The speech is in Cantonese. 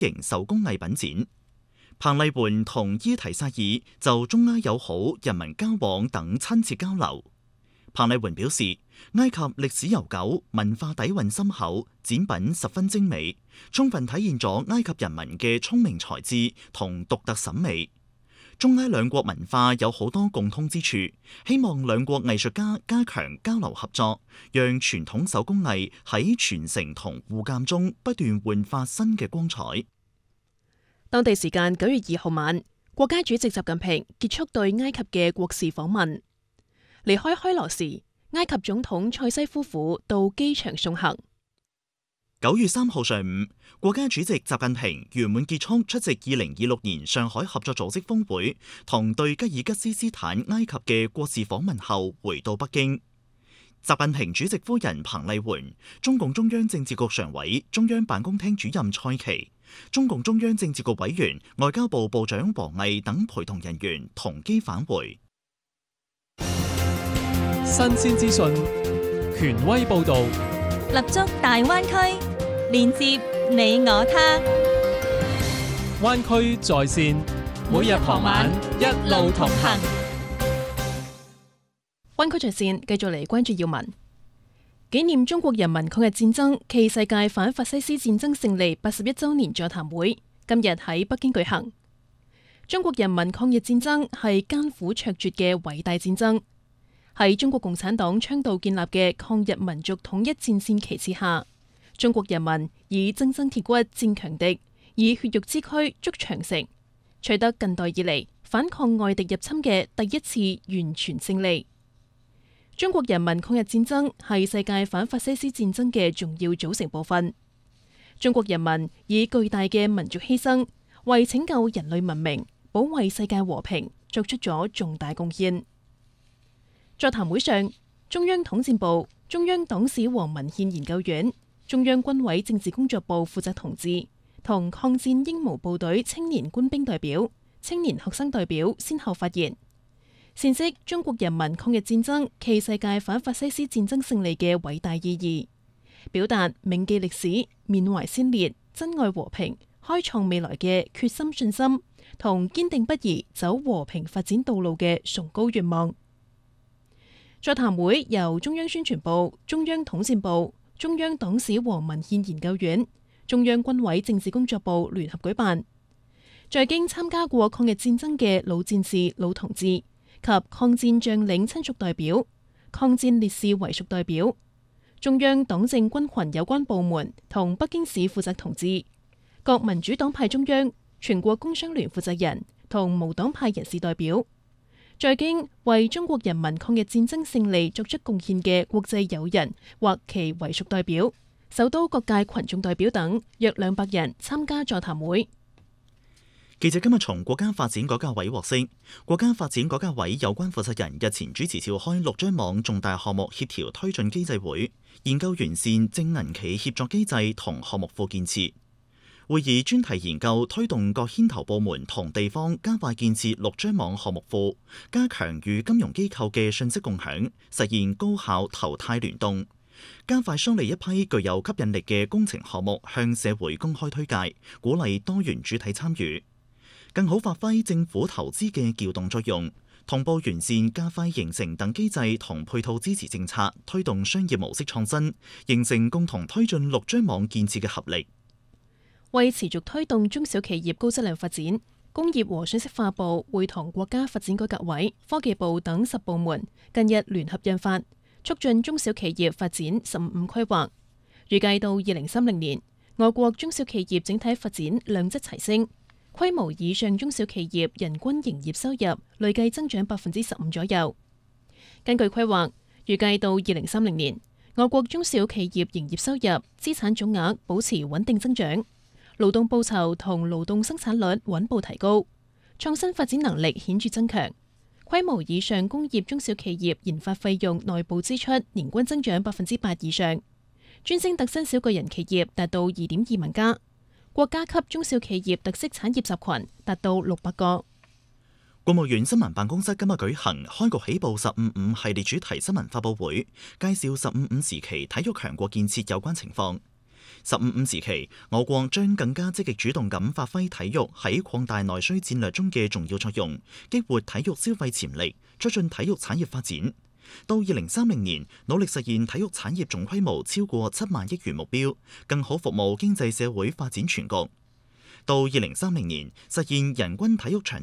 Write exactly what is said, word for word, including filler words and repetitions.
型手工藝品展。彭麗媛同伊提薩爾就中埃友好、人民交往等親切交流。彭麗媛表示，埃及歷史悠久，文化底蘊深厚，展品十分精美，充分體現咗埃及人民嘅聰明才智同獨特審美。中埃兩國文化有好多共通之處，希望兩國藝術家加強交流合作，讓傳統手工藝喺傳承同互鑑中不斷煥發新嘅光彩。 當地時間九月二號晚，國家主席習近平結束對埃及嘅國事訪問。離開開羅時，埃及總統塞西夫婦到機場送行。 九月三號上午，國家主席習近平圓滿結束出席二零二六年上海合作組織峰會同對吉爾吉斯斯坦埃及嘅國事訪問後，回到北京。習近平主席夫人彭麗媛、中共中央政治局常委、中央辦公廳主任蔡奇、中共中央政治局委員、外交部部長王毅等陪同人員同機返回。 新鮮資訊，權威報導， 立足大灣區，連接你我他。 灣區在線，每日傍晚一路同行。 灣區在線繼續嚟關注要聞。紀念中國人民抗日戰爭暨世界反法西斯戰爭勝利八十一週年座談會今日喺北京舉行。中國人民抗日戰爭係艱苦卓絕嘅偉大戰爭。喺中國共產黨倡導建立嘅抗日民族統一戰線旗幟下，中國人民以錚錚鐵骨戰強敵，以血肉之軀築長城，取得近代以嚟反抗外敵入侵嘅第一次完全勝利。中國人民抗日戰爭係世界反法西斯戰爭嘅重要組成部分。中國人民以巨大嘅民族犧牲，為拯救人類文明、保衛世界和平作出咗重大貢獻。座談會上，中央統戰部、中央黨史和文獻研究院、中央軍委政治工作部負責同志同抗戰英模部隊青年官兵代表、青年學生代表先後發言，闡釋中國人民抗日戰爭暨世界反法西斯戰爭勝利嘅偉大意義，表達銘記歷史、緬懷先烈、珍愛和平、開創未來嘅決心信心同堅定不移走和平發展道路嘅崇高願望。座談會由中央宣傳部、中央統戰部、中央黨史和文獻研究院、中央軍委政治工作部聯合舉辦，在京參加過抗日戰爭嘅老戰士、老同志及抗戰將領親屬代表、抗戰烈士遺屬代表、中央黨政軍群有關部門同北京市負責同志、各民主黨派中央、全國工商聯負責人同無黨派人士代表，在京為中國人民抗日戰爭勝利作出貢獻嘅國際友人或其遺屬代表、首都各界群眾代表等約兩百人參加座談會。 記者今日從國家發展改革委獲悉，國家發展改革委有關負責人日前主持召開陸張網重大項目協調推進機制會，研究完善政銀企協作機制同項目庫建設。會議專題研究推動各牽頭部門同地方加快建設陸張網項目庫，加強與金融機構嘅信息共享，實現高效投貸聯動，加快梳理一批具有吸引力嘅工程項目向社會公開推介，鼓勵多元主體參與，更好發揮政府投資嘅撬動作用，同步完善加快形成等機制同配套支持政策，推動商業模式創新，形成共同推進陸張網建設嘅合力。 為持續推動中小企業高質量發展，工業和信息化部會同國家發展改革委、科技部等十部門近日聯合印發《促進中小企業發展“十五五”規劃》，預計到二零三零年，我國中小企業整體發展量質齊升，規模以上中小企業人均營業收入累計增長百分之十五左右。根據規劃，預計到二零三零年，我國中小企業營業收入、資產總額保持穩定增長。勞動報酬同勞動生產率穩步提高，創新發展能力顯著增強，規模以上工業中小企業研發費用內部支出年均增長百分之八以上，專精特新小個人企業達到二點二萬家，國家級中小企業特色產業集群達到六百個。 國務院新聞辦公室今日舉行開局起步十五五系列主題新聞發佈會，介紹十五五時期體育強國建設有關情況。 十五五時期，我國將更加積極主動咁發揮體育喺擴大內需戰略中嘅重要作用，激活體育消費潛力，促進體育產業發展。到二零三零年，努力實現體育產業總規模超過七萬億元目標，更好服務經濟社會發展全局。到二零三零年，實現人均體育場